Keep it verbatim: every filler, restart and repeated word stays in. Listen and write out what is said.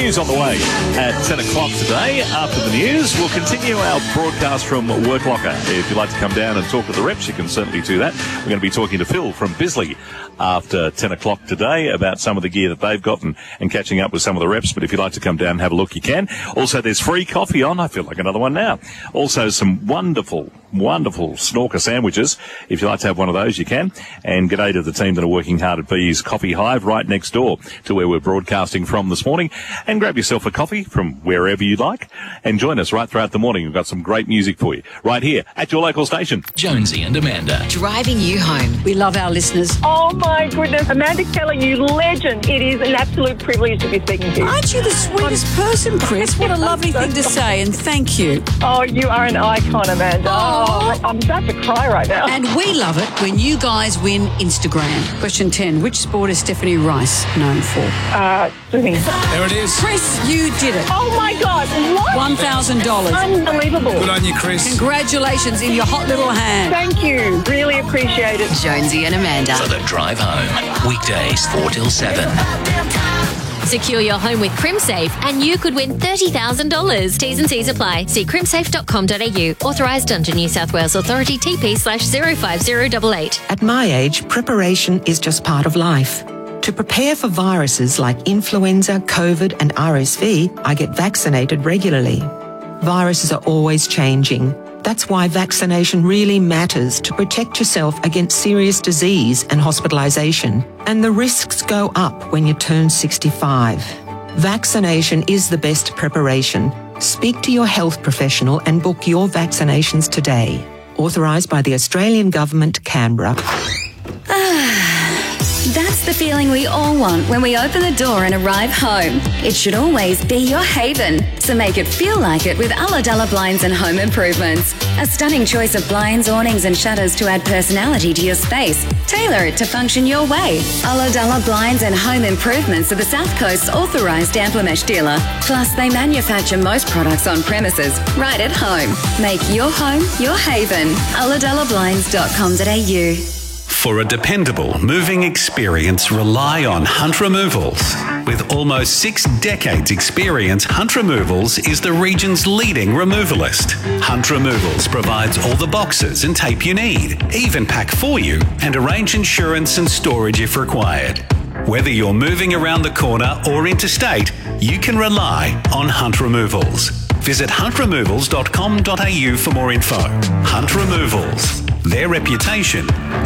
news on the way at ten o'clock today. After the news, we'll continue our broadcast from Work Locker. If you'd like to come down and talk to the reps, you can certainly do that. We're going to be talking to Phil from Bisley after ten o'clock today about some of the gear that they've got and, and catching up with some of the reps. But if you'd like to come down and have a look, you can. Also, there's free coffee on. I feel like another one now. Also, some wonderful, wonderful snorker sandwiches. If you'd like to have one of those, you can. And g'day to the team that are working hard at Bee's Coffee Hive right next door to where we're broadcasting from this morning. And grab yourself a coffee from wherever you like and join us right throughout the morning. We've got some great music for you right here at your local station. Jonesy and Amanda. Driving you home. We love our listeners. Oh my goodness. Amanda Keller, you legend. It is an absolute privilege to be speaking to you. Aren't you the sweetest person, Chris? What a lovely thing to say, and thank you. Oh, you are an icon, Amanda. Oh. Oh, I'm about to cry right now. And we love it when you guys win Instagram. Question ten. Which sport is Stephanie Rice known for? Uh, swimming. There it is. Chris, you did it. Oh my God. What? one thousand dollars. Unbelievable. Good on you, Chris. Congratulations in your hot little hand. Thank you. Really appreciate it. Jonesy and Amanda. For the drive home. Weekdays four till seven. Secure your home with CrimSafe and you could win thirty thousand dollars. T's and C's apply. See crimsafe dot com dot a u. Authorised under New South Wales Authority T P slash zero five zero eight eight. At my age, preparation is just part of life. To prepare for viruses like influenza, COVID and R S V, I get vaccinated regularly. Viruses are always changing. That's why vaccination really matters to protect yourself against serious disease and hospitalisation. And the risks go up when you turn sixty-five. Vaccination is the best preparation. Speak to your health professional and book your vaccinations today. Authorised by the Australian Government, Canberra. That's the feeling we all want when we open the door and arrive home. It should always be your haven, so make it feel like it with Ulladulla Blinds and Home Improvements. A stunning choice of blinds, awnings and shutters to add personality to your space. Tailor it to function your way. Ulladulla Blinds and Home Improvements are the South Coast's authorised Amplimesh dealer. Plus, they manufacture most products on premises, right at home. Make your home your haven. ulladulla blinds dot com dot a u. For a dependable moving experience, rely on Hunt Removals. With almost six decades experience, Hunt Removals is the region's leading removalist. Hunt Removals provides all the boxes and tape you need, even pack for you and arrange insurance and storage if required. Whether you're moving around the corner or interstate, you can rely on Hunt Removals. Visit hunt removals dot com dot a u for more info. Hunt Removals. Their reputation